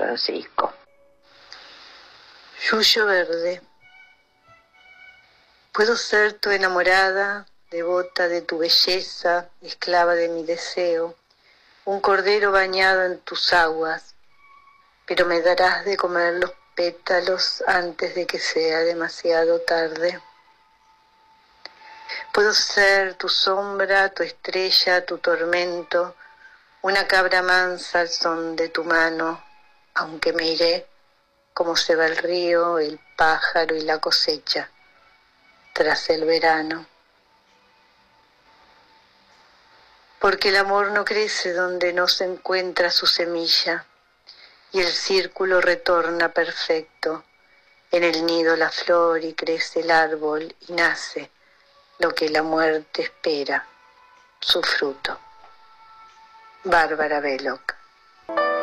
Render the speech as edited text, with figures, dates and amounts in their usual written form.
Francisco. Yuyo verde. Puedo ser tu enamorada, devota de tu belleza, esclava de mi deseo, un cordero bañado en tus aguas, pero me darás de comer los pétalos antes de que sea demasiado tarde. Puedo ser tu sombra, tu estrella, tu tormento, una cabra mansa al son de tu mano, aunque me iré como se va el río, el pájaro y la cosecha tras el verano. Porque el amor no crece donde no se encuentra su semilla, y el círculo retorna perfecto. En el nido la flor y crece el árbol y nace lo que la muerte espera, su fruto. Bárbara Belloc.